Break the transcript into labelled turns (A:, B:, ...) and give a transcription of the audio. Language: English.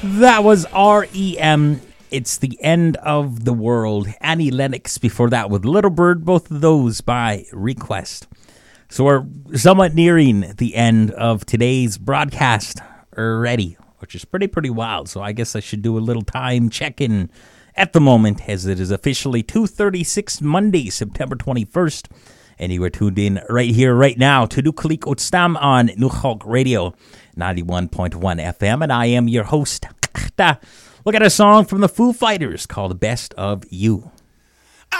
A: That was REM. It's the End of the World. Annie Lennox before that with Little Bird, both of those by request. So we're somewhat nearing the end of today's broadcast already, which is pretty wild. So I guess I should do a little time check-in at the moment, as it is officially 2:36 Monday, September 21st. And you are tuned in right here, right now to Nukalik Otstam on Nukhok Radio 91.1 FM. And I am your host. Look at a song from the Foo Fighters called Best of You.